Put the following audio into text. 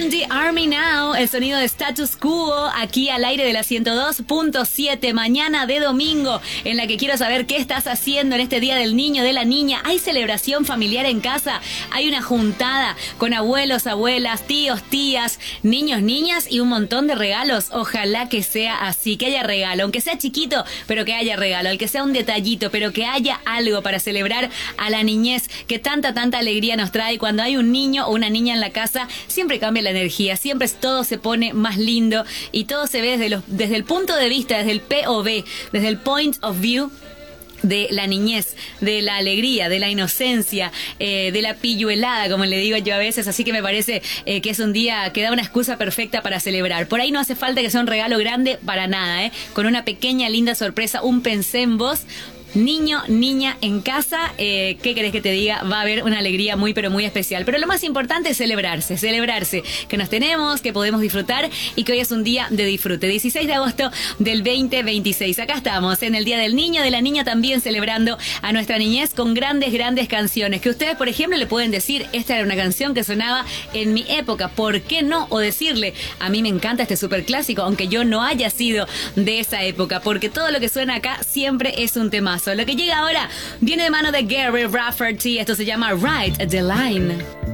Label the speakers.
Speaker 1: In the Army Now, el sonido de Status Quo, aquí al aire de la 102.7, mañana de domingo, en la que quiero saber qué estás haciendo en este Día del Niño, de la Niña. ¿Hay celebración familiar en casa? ¿Hay una juntada con abuelos, abuelas, tíos, tías, niños, niñas y un montón de regalos? Ojalá que sea así, que haya regalo, aunque sea chiquito, pero que haya regalo, aunque sea un detallito, pero que haya algo para celebrar a la niñez que tanta alegría nos trae. Cuando hay un niño o una niña en la casa, siempre cambia la energía, siempre todo se pone más lindo y todo se ve desde el punto de vista, desde el POV, desde el point of view de la niñez, de la alegría, de la inocencia, de la pilluelada, como le digo yo a veces. Así que me parece que es un día que da una excusa perfecta para celebrar. Por ahí no hace falta que sea un regalo grande para nada, con una pequeña linda sorpresa, un pensé en vos. Niño, niña en casa, ¿qué querés que te diga? Va a haber una alegría muy pero muy especial. Pero lo más importante es celebrarse, que nos tenemos, que podemos disfrutar y que hoy es un día de disfrute. 16 de agosto del 2026. Acá estamos en el Día del Niño, de la Niña, también celebrando a nuestra niñez con grandes canciones. Que ustedes, por ejemplo, le pueden decir, esta era una canción que sonaba en mi época, ¿por qué no? O decirle, a mí me encanta este superclásico, aunque yo no haya sido de esa época, porque todo lo que suena acá siempre es un temazo. Lo que llega ahora viene de mano de Gary Rafferty. Esto se llama Ride the Line.